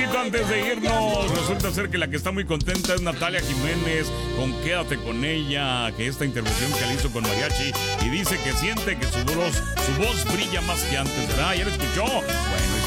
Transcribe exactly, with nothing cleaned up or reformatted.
Antes de irnos, resulta ser que la que está muy contenta es Natalia Jiménez con Quédate con ella, que esta intervención que le hizo con mariachi, y dice que siente que su voz, su voz brilla más que antes, ¿verdad? ¿Ya lo escuchó? Bueno,